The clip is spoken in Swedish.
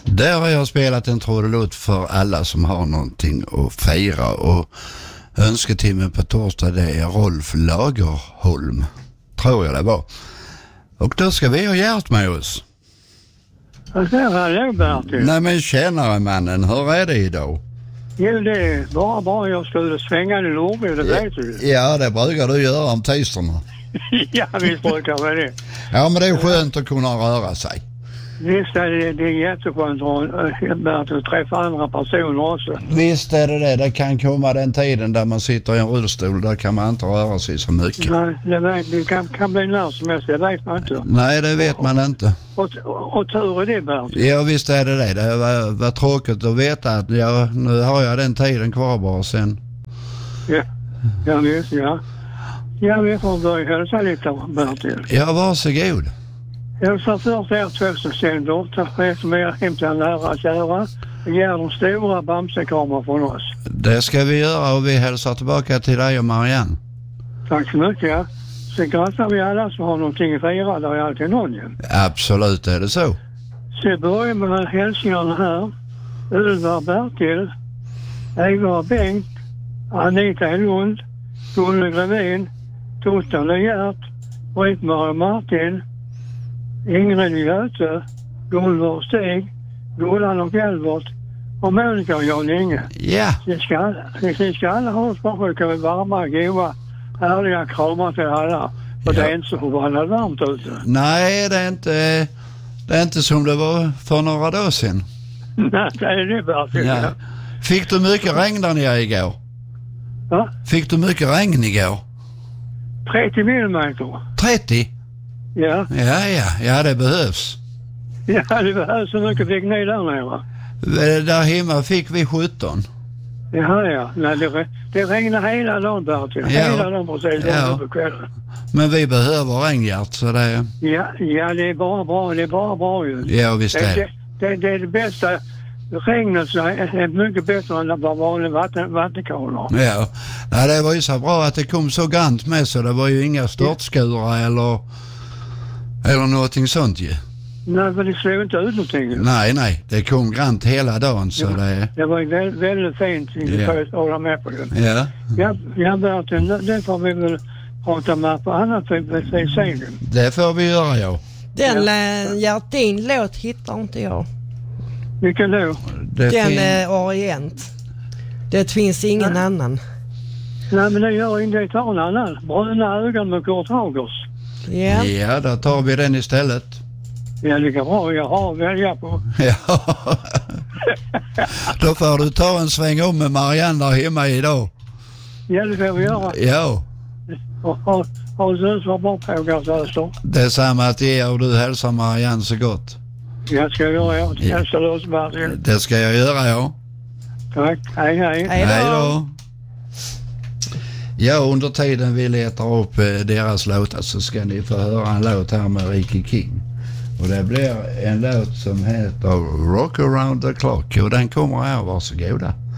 Där har jag spelat en trudelutt för alla som har någonting att fira, och önsketimmen på torsdag det är Rolf Lagerholm, tror jag det var. Och då ska vi ha Gert med oss. Vad säger du, Bertil? Nej men tjänare mannen, hur är det idag? Jo, det är bara jag skulle svänga i Lorby, det vet du. Ja, det brukar du göra om tisdagarna. Ja, visst brukar vi det. Ja, men det är skönt att kunna röra sig. Visst är det är jätteskönt att träffa andra personer också. Visst är det. Det kan komma den tiden där man sitter i en rullstol, där kan man inte röra sig så mycket. Nej, det kan bli när som helst, det vet man inte. Nej, det vet man inte. Och tur är det, Bertil. Ja, visst är det. Det var tråkigt att veta att nu har jag den tiden kvar bara sen. Ja visst, ja. Ja, vi får börja hälsa lite, Bertil. Ja, varsågod. Hälsa först er 2000 ta rätt med hem till en nära kära. Ge de stora bamsekramar från oss. Det ska vi göra, och vi hälsar tillbaka till dig och Marianne. Tack så mycket, ja. Sen grattar vi alla som har någonting att fira, där är alltid någon ju. Absolut är det så. Så börjar med hälsningarna här. Ulvar Bertil, Eva Bengt, Anita Lund, Gunnar Grevin, Totta Gert, Britt-Marie Martin, Ingrid Göte, Gunvor Stig, Gullan och Elbert och Monica och Jan Inge. Ja. Det ska alla ha sparskjuka med varma, goda, härliga kramar till alla. Och det är inte så förbannat varmt ute. Nej, det är inte som det var för några dagar sedan. Nej, det är det verkligen. Ja. Fick du mycket regn där nere igår? Va? Fick du mycket regn igår? 30 millimeter. 30? Ja. Ja, det behövs. Ja, det behövs så mycket fick ni där nere. Där hemma fick vi 17. Ja. Nej, det regnar hela dagen, Bertil. Ja. Hela dagen precis. Ja. På kvällen. Men vi behöver regngärt, så det... Ja, det är bara bra. Det är bara bra ju. Ja, visst är det. Det är det bästa. Regnet så är mycket bättre än vanliga vattenkalar. Ja, nej, det var ju så bra att det kom så grant med, så det var ju inga störtskurar eller någonting sånt ju. Nej, för det slog inte ut någonting. Nej, det kom grant hela dagen, så det var ju väldigt fint. Jag hålla med på det. Ja, Bertil, det får vi väl prata med på annat sen. Det får vi göra, ja. Din låt hittar inte jag. Vilken låt? Den Orient. Det finns ingen annan. Nej, men det gör inte, tar en annan. Bruna ögon med Kurt Hagers. Ja, då tar vi den istället. Ja, det är bra. Jag har att välja på. Ja. Då får du ta en sväng om med Marianne där hemma idag. Ja, det får vi göra. Ja. Har du så bra på det är samma till er, och du hälsar Marianne så gott. Jag ska göra, jag hälsar oss, Bertil. Det ska jag göra, ja. Tack, hej. Hej då. Ja, under tiden vi letar upp deras låtar så ska ni få höra en låt här med Ricky King. Och det blir en låt som heter Rock Around the Clock, och den kommer här, varsågoda.